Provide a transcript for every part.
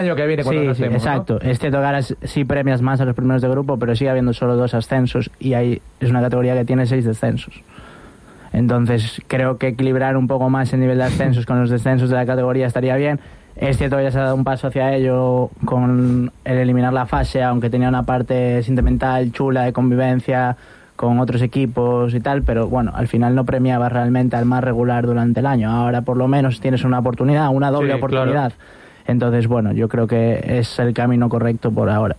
año que viene cuando sí, exacto, ¿no? Es cierto que ahora sí premias más a los primeros de grupo, pero sigue habiendo solo 2 ascensos y ahí es una categoría que tiene 6 descensos. Entonces creo que equilibrar un poco más el nivel de ascensos con los descensos de la categoría estaría bien. Es cierto que ya se ha dado un paso hacia ello con el eliminar la fase, aunque tenía una parte sentimental chula de convivencia con otros equipos y tal, pero bueno, al final no premiaba realmente al más regular durante el año. Ahora por lo menos tienes una oportunidad, una doble oportunidad. Claro. Entonces, bueno, yo creo que es el camino correcto por ahora.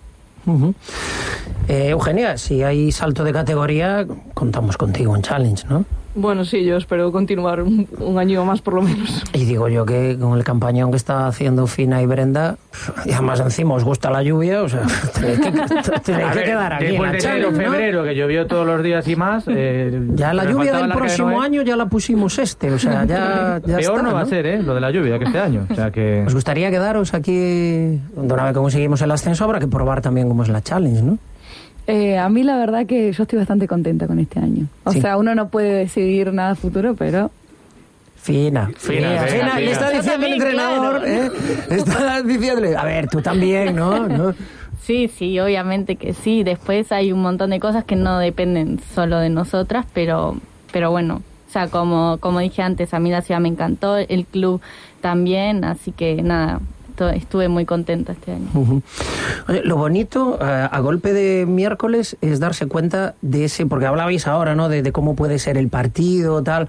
Eugenia, si hay salto de categoría, contamos contigo en Challenge, ¿no? Bueno, sí, yo espero continuar un año más por lo menos. Y digo yo que con el campañón que está haciendo Fina y Brenda, y además encima os gusta la lluvia, o sea, tenéis que quedar aquí. Después de enero, ¿no? Febrero, que llovió todos los días y más. Ya la lluvia del próximo año ya la pusimos o sea, ya peor está, no va a ser, lo de la lluvia que este año. O sea que... ¿Os gustaría quedaros aquí? Donde una vez que conseguimos el ascenso habrá que probar también cómo es la Challenge, ¿no? A mí la verdad que yo estoy bastante contenta con este año. O sea, uno no puede decidir nada futuro, pero... Fina. Le está diciendo el entrenador, claro. Está diciéndole, a ver, tú también, ¿no? Sí, obviamente que sí. Después hay un montón de cosas que no dependen solo de nosotras, pero bueno, o sea, como dije antes, a mí la ciudad me encantó, el club también, así que nada, estuve muy contenta este año. Oye, lo bonito, a golpe de miércoles, es darse cuenta de ese, porque hablabais ahora, ¿no?, de cómo puede ser el partido, tal.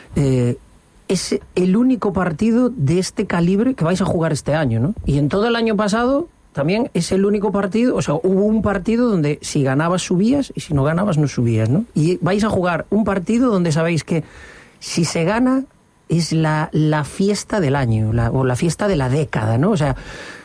Es el único partido de este calibre que vais a jugar este año, ¿no? Y en todo el año pasado también es el único partido, o sea, hubo un partido donde si ganabas subías y si no ganabas no subías, ¿no? Y vais a jugar un partido donde sabéis que si se gana es la fiesta del año, o la fiesta de la década, ¿no? O sea,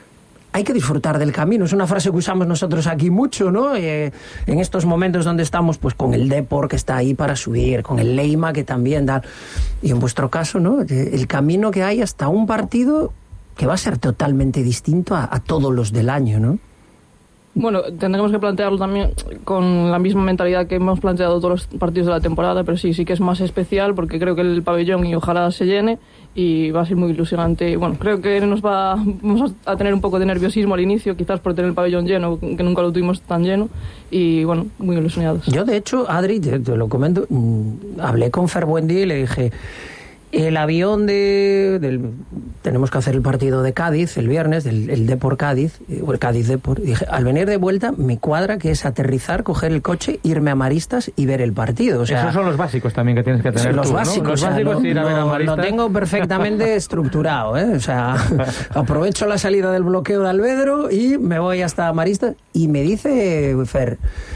hay que disfrutar del camino. Es una frase que usamos nosotros aquí mucho, ¿no? En estos momentos donde estamos, pues con el Depor que está ahí para subir, con el Leima que también da... Y en vuestro caso, ¿no? El camino que hay hasta un partido que va a ser totalmente distinto a todos los del año, ¿no? Bueno, tendremos que plantearlo también con la misma mentalidad que hemos planteado todos los partidos de la temporada, pero sí que es más especial porque creo que el pabellón y ojalá se llene y va a ser muy ilusionante. Bueno, creo que vamos a tener un poco de nerviosismo al inicio, quizás por tener el pabellón lleno, que nunca lo tuvimos tan lleno, y bueno, muy ilusionados. Yo, de hecho, Adri, te lo comento, hablé con Fer Buendí y le dije... El avión tenemos que hacer el partido de Cádiz el viernes, el Depor Cádiz, o el Cádiz Depor. Dije, al venir de vuelta me cuadra que es aterrizar, coger el coche, irme a Maristas y ver el partido. O sea, esos son los básicos también que tienes que tener los tú, básicos, ¿no? Los básicos ir a ver a Maristas. Lo tengo perfectamente estructurado, ¿eh? O sea, aprovecho la salida del bloqueo de Alvedro y me voy hasta Maristas. Y me dice Fer...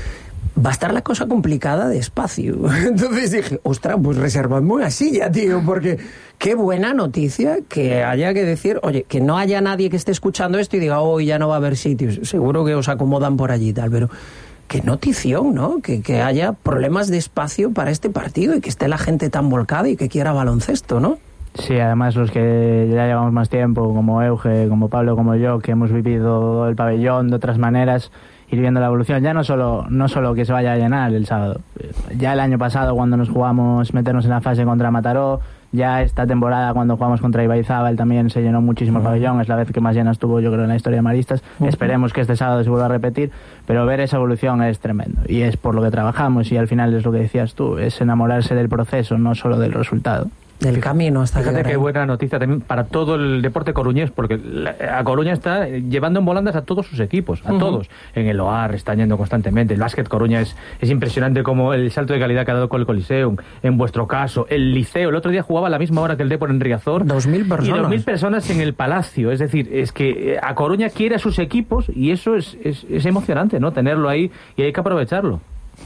va a estar la cosa complicada de espacio. Entonces dije, ostras, pues reservadme una silla, tío, porque qué buena noticia que haya que decir, oye, que no haya nadie que esté escuchando esto y diga, hoy ya no va a haber sitios. Seguro que os acomodan por allí y tal, pero qué notición, ¿no? Que haya problemas de espacio para este partido y que esté la gente tan volcada y que quiera baloncesto, ¿no? Sí, además los que ya llevamos más tiempo, como Euge, como Pablo, como yo, que hemos vivido el pabellón de otras maneras, ir viendo la evolución, ya no solo que se vaya a llenar el sábado, ya el año pasado cuando nos jugamos meternos en la fase contra Mataró, ya esta temporada cuando jugamos contra Ibaizábal también se llenó muchísimo el pabellón, es la vez que más llenas tuvo yo creo en la historia de Maristas. Esperemos que este sábado se vuelva a repetir, pero ver esa evolución es tremendo y es por lo que trabajamos y al final es lo que decías tú, es enamorarse del proceso, no solo del resultado. Del camino hasta Fíjate qué buena noticia también para todo el deporte coruñés, porque a Coruña está llevando en volandas a todos sus equipos, a todos. En el OAR están yendo constantemente, el básquet Coruña es impresionante como el salto de calidad que ha dado con el Coliseum. En vuestro caso, el Liceo, el otro día jugaba a la misma hora que el Depor en Riazor. 2.000 personas. Y 2.000 personas en el Palacio, es decir, es que a Coruña quiere a sus equipos y eso es emocionante, ¿no? Tenerlo ahí y hay que aprovecharlo.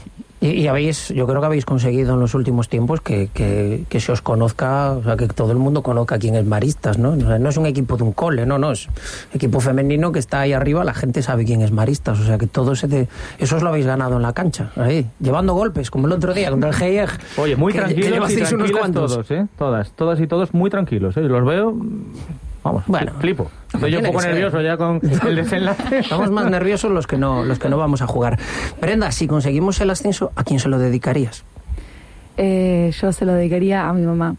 Y yo creo que habéis conseguido en los últimos tiempos que se os conozca, o sea, que todo el mundo conozca quién es Maristas, ¿no? O sea, no es un equipo de un cole, no, es equipo femenino que está ahí arriba, la gente sabe quién es Maristas, o sea, que todo eso os lo habéis ganado en la cancha, ahí, llevando golpes, como el otro día contra el GIEG. Oye, muy tranquilos y tranquilas todos, todas y todos muy tranquilos, los veo... Vamos, bueno, flipo. Estoy yo un poco nervioso ya con el desenlace. Estamos más nerviosos los que no vamos a jugar. Brenda, si conseguimos el ascenso, ¿a quién se lo dedicarías? Yo se lo dedicaría a mi mamá.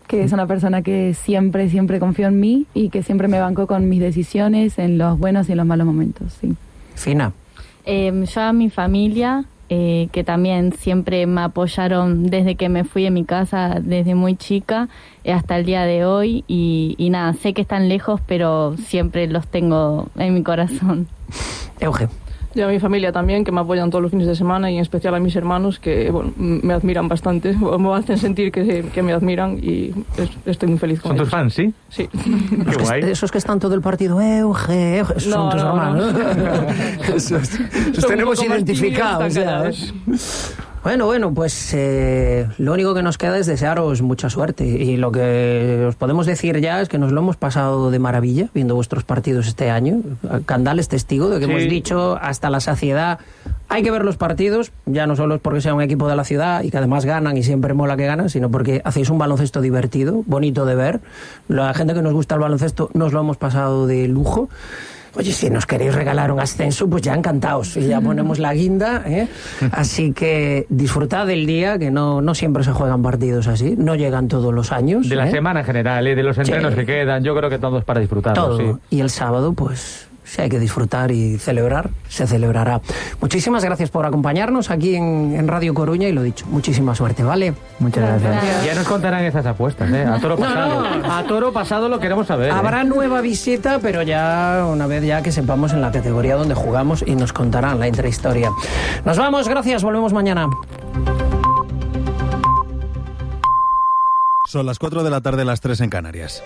que es una persona que siempre confió en mí y que siempre me bancó con mis decisiones en los buenos y en los malos momentos, sí. Fina. Yo a mi familia, que también siempre me apoyaron desde que me fui de mi casa, desde muy chica hasta el día de hoy, y nada, sé que están lejos, pero siempre los tengo en mi corazón. Euge. Y a mi familia también, que me apoyan todos los fines de semana, y en especial a mis hermanos, que bueno, me admiran bastante, me hacen sentir que me admiran, y estoy muy feliz con ellos. ¿Son tus fans, sí? Sí. Qué guay. Esos que están todo el partido, Euge, son tus hermanos. No. Esos tenemos identificados ya. Bueno, pues lo único que nos queda es desearos mucha suerte, y lo que os podemos decir ya es que nos lo hemos pasado de maravilla viendo vuestros partidos este año. Candal es testigo de que hemos dicho hasta la saciedad, hay que ver los partidos, ya no solo es porque sea un equipo de la ciudad y que además ganan y siempre mola que ganan, sino porque hacéis un baloncesto divertido, bonito de ver. La gente que nos gusta el baloncesto nos lo hemos pasado de lujo. Oye, si nos queréis regalar un ascenso, pues ya encantados. Y ya ponemos la guinda, ¿eh? Así que disfrutad del día, que no siempre se juegan partidos así. No llegan todos los años. De la semana en general, de los entrenos que quedan. Yo creo que todo es para disfrutar. Todo. Sí. Y el sábado, pues, si hay que disfrutar y celebrar, se celebrará. Muchísimas gracias por acompañarnos aquí en Radio Coruña, y lo dicho, muchísima suerte, ¿vale? Muchas gracias. Ya nos contarán esas apuestas, ¿eh? A toro pasado. A toro pasado lo queremos saber. Habrá nueva visita, pero ya una vez ya que sepamos en la categoría donde jugamos, y nos contarán la intrahistoria. Nos vamos, gracias, volvemos mañana. Son las 4 de la tarde, las 3 en Canarias.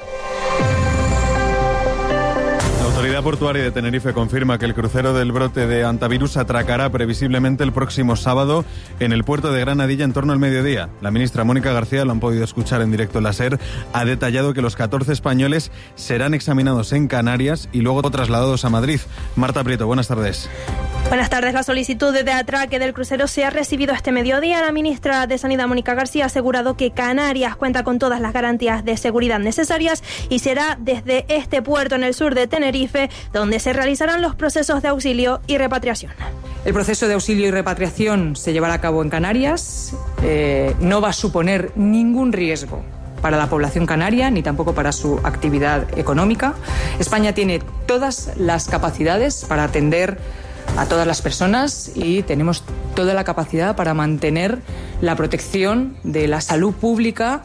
La Autoridad Portuaria de Tenerife confirma que el crucero del brote de hantavirus atracará previsiblemente el próximo sábado en el puerto de Granadilla en torno al mediodía. La ministra Mónica García, lo han podido escuchar en directo en la SER, ha detallado que los 14 españoles serán examinados en Canarias y luego trasladados a Madrid. Marta Prieto, buenas tardes. Buenas tardes. La solicitud de atraque del crucero se ha recibido este mediodía. La ministra de Sanidad, Mónica García, ha asegurado que Canarias cuenta con todas las garantías de seguridad necesarias, y será desde este puerto en el sur de Tenerife donde se realizarán los procesos de auxilio y repatriación. El proceso de auxilio y repatriación se llevará a cabo en Canarias. No va a suponer ningún riesgo para la población canaria, ni tampoco para su actividad económica. España tiene todas las capacidades para atender a todas las personas, y tenemos toda la capacidad para mantener la protección de la salud pública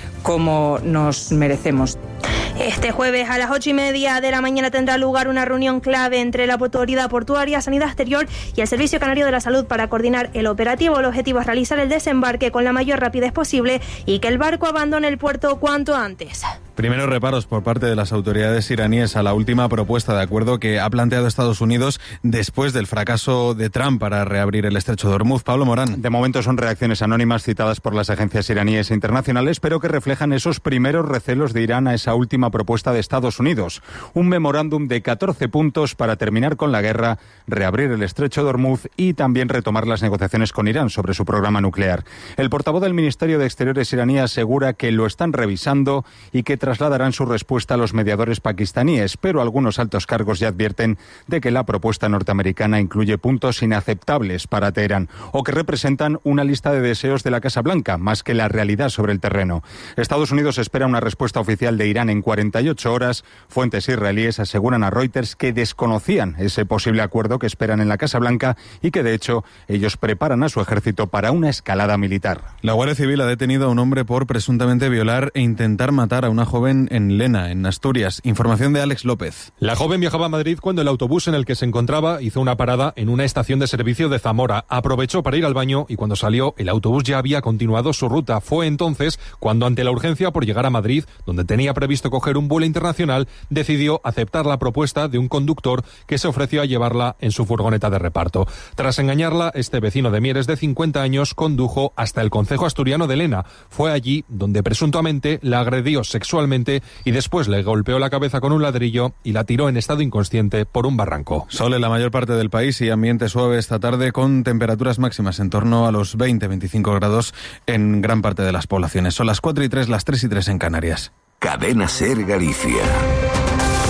como nos merecemos. Este jueves a las 8:30 de la mañana tendrá lugar una reunión clave entre la Autoridad Portuaria, Sanidad Exterior y el Servicio Canario de la Salud para coordinar el operativo. El objetivo es realizar el desembarque con la mayor rapidez posible y que el barco abandone el puerto cuanto antes. Primeros reparos por parte de las autoridades iraníes a la última propuesta de acuerdo que ha planteado Estados Unidos después del fracaso de Trump para reabrir el estrecho de Hormuz. Pablo Morán. De momento son reacciones anónimas citadas por las agencias iraníes e internacionales, pero que reflejan esos primeros recelos de Irán a esa última propuesta de Estados Unidos. Un memorándum de 14 puntos para terminar con la guerra, reabrir el estrecho de Hormuz y también retomar las negociaciones con Irán sobre su programa nuclear. El portavoz del Ministerio de Exteriores iraní asegura que lo están revisando y que trasladarán su respuesta a los mediadores pakistaníes, pero algunos altos cargos ya advierten de que la propuesta norteamericana incluye puntos inaceptables para Teherán o que representan una lista de deseos de la Casa Blanca, más que la realidad sobre el terreno. Estados Unidos espera una respuesta oficial de Irán en 48 horas. Fuentes israelíes aseguran a Reuters que desconocían ese posible acuerdo que esperan en la Casa Blanca y que, de hecho, ellos preparan a su ejército para una escalada militar. La Guardia Civil ha detenido a un hombre por presuntamente violar e intentar matar a una joven en Lena, en Asturias. Información de Alex López. La joven viajaba a Madrid cuando el autobús en el que se encontraba hizo una parada en una estación de servicio de Zamora. Aprovechó para ir al baño y cuando salió, el autobús ya había continuado su ruta. Fue entonces cuando, ante la urgencia por llegar a Madrid, donde tenía previsto coger un vuelo internacional, decidió aceptar la propuesta de un conductor que se ofreció a llevarla en su furgoneta de reparto. Tras engañarla, este vecino de Mieres de 50 años condujo hasta el concejo asturiano de Lena. Fue allí donde presuntamente la agredió sexualmente y después le golpeó la cabeza con un ladrillo y la tiró en estado inconsciente por un barranco. Sol en la mayor parte del país y ambiente suave esta tarde, con temperaturas máximas en torno a los 20-25 grados en gran parte de las poblaciones. Son las 4:03, las 3:03 en Canarias. Cadena SER Galicia.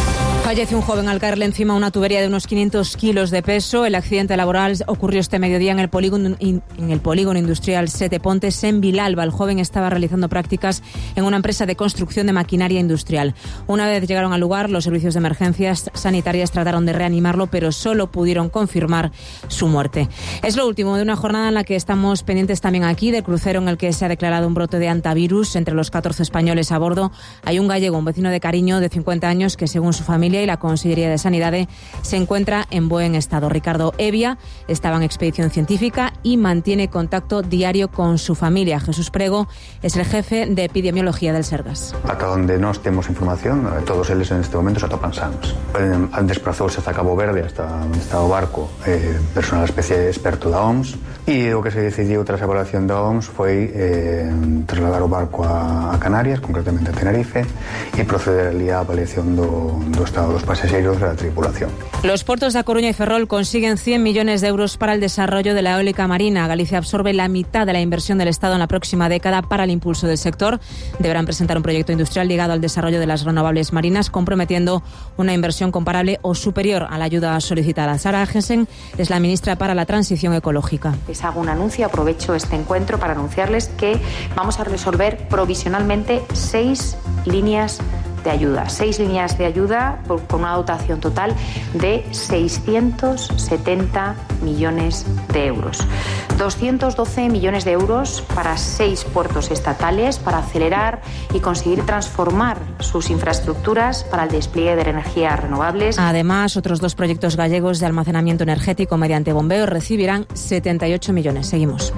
Fallece un joven al caerle encima una tubería de unos 500 kilos de peso. El accidente laboral ocurrió este mediodía en el polígono industrial Sete Pontes, en Vilalba. El joven estaba realizando prácticas en una empresa de construcción de maquinaria industrial. Una vez llegaron al lugar, los servicios de emergencias sanitarias trataron de reanimarlo, pero solo pudieron confirmar su muerte. Es lo último de una jornada en la que estamos pendientes también aquí del crucero en el que se ha declarado un brote de hantavirus. Entre los 14 españoles a bordo hay un gallego, un vecino de Cariño de 50 años, que según su familia y la Consellería de Sanidade se encuentra en buen estado. Ricardo Evia estaba en expedición científica y mantiene contacto diario con su familia. Jesús Prego es el jefe de epidemiología del Sergas. Ata donde nós temos información, todos eles en este momento se atopan sanos. Desprazouse hasta Cabo Verde, hasta o barco, personal especie experto da OMS, e o que se decidiu tras a evaluación da OMS foi trasladar o barco a Canarias, concretamente a Tenerife, e proceder ali a avaliación do estado dos pasaxeiros e da tripulación. Los puertos de A Coruña y Ferrol consiguen 100 millones de euros para el desarrollo de la eólica marina. Galicia absorbe la mitad de la inversión del Estado en la próxima década para el impulso del sector. Deberán presentar un proyecto industrial ligado al desarrollo de las renovables marinas, comprometiendo una inversión comparable o superior a la ayuda solicitada. Sara Agensen es la ministra para la Transición Ecológica. Les hago un anuncio, aprovecho este encuentro para anunciarles que vamos a resolver provisionalmente 6 líneas de ayuda. 6 líneas de ayuda con una dotación total de 670 millones de euros. 212 millones de euros para 6 puertos estatales para acelerar y conseguir transformar sus infraestructuras para el despliegue de energías renovables. Además, otros 2 proyectos gallegos de almacenamiento energético mediante bombeo recibirán 78 millones. Seguimos.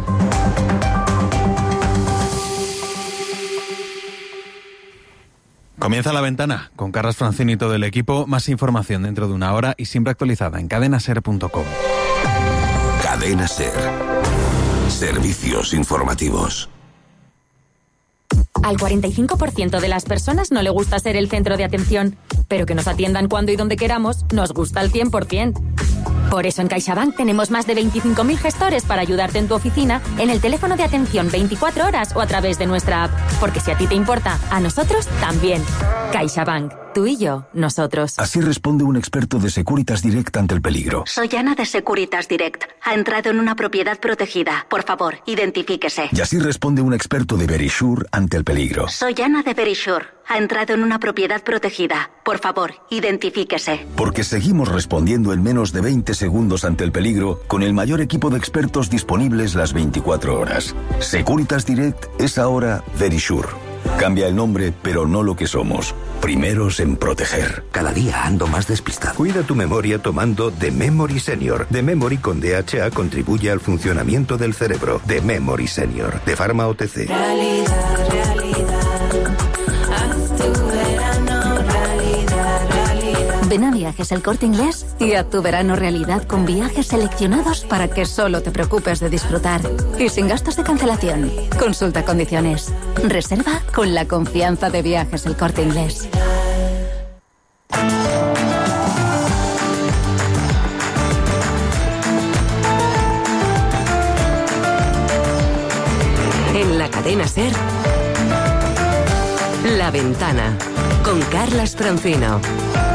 Comienza La Ventana con Carlos Francini y todo el equipo. Más información dentro de una hora y siempre actualizada en cadenaser.com. Cadena Ser. Servicios informativos. Al 45% de las personas no le gusta ser el centro de atención, pero que nos atiendan cuando y donde queramos nos gusta al 100%. Por eso en CaixaBank tenemos más de 25.000 gestores para ayudarte en tu oficina, en el teléfono de atención 24 horas o a través de nuestra app. Porque si a ti te importa, a nosotros también. CaixaBank. Tú y yo, nosotros. Así responde un experto de Securitas Direct ante el peligro. Soy Ana de Securitas Direct. Ha entrado en una propiedad protegida. Por favor, identifíquese. Y así responde un experto de Verisure ante el peligro. Soy Ana de Verisure. Ha entrado en una propiedad protegida. Por favor, identifíquese. Porque seguimos respondiendo en menos de 20 segundos ante el peligro con el mayor equipo de expertos disponibles las 24 horas. Securitas Direct es ahora Verisure. Cambia el nombre, pero no lo que somos. Primeros en proteger. Cada día ando más despistado. Cuida tu memoria tomando The Memory Senior. The Memory con DHA contribuye al funcionamiento del cerebro. The Memory Senior, de Pharma OTC. Realidad, realidad. Haz tu verano realidad, realidad. Ven a Viajes El Corte Inglés y haz tu verano realidad con viajes seleccionados para que solo te preocupes de disfrutar y sin gastos de cancelación. Consulta condiciones. Reserva con la confianza de Viajes El Corte Inglés. En la cadena SER, La Ventana, con Carlas Francino.